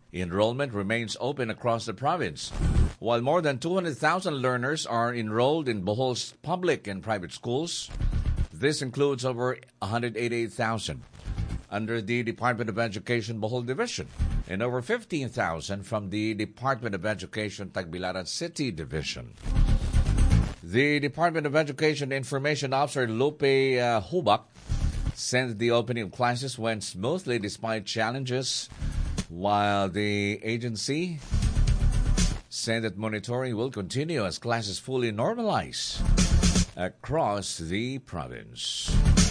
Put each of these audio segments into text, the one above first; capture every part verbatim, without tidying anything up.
Enrollment remains open across the province, while more than two hundred thousand learners are enrolled in Bohol's public and private schools. This includes over one hundred eighty-eight thousand under the Department of Education Bohol Division and over fifteen thousand from the Department of Education Tagbilaran City Division. The Department of Education Information Officer Lupe uh, Hubak said the opening of classes went smoothly despite challenges, while the agency said that monitoring will continue as classes fully normalize across the province.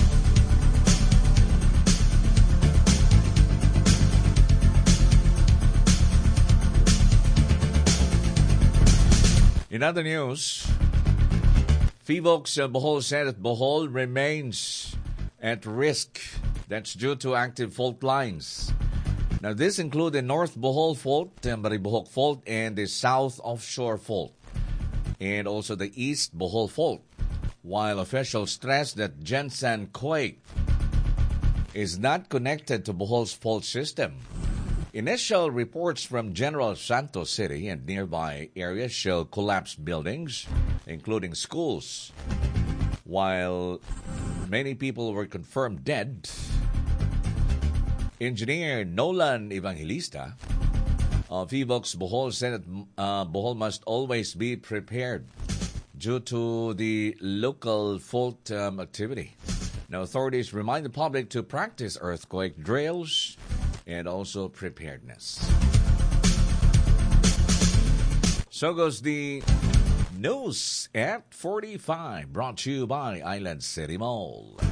In other news, Fivox uh, Bohol said that Bohol remains at risk. That's due to active fault lines. Now, this includes the North Bohol Fault, uh, Maribohok Fault, and the South Offshore Fault, and also the East Bohol Fault, while officials stress that Gensan quake is not connected to Bohol's fault system. Initial reports from General Santos City and nearby areas show collapsed buildings, including schools. While many people were confirmed dead, Engineer Nolan Evangelista of Fivox Bohol said that uh, Bohol must always be prepared due to the local fault um, activity. Now, authorities remind the public to practice earthquake drills and also preparedness. So goes the news at forty-five, brought to you by Island City Mall.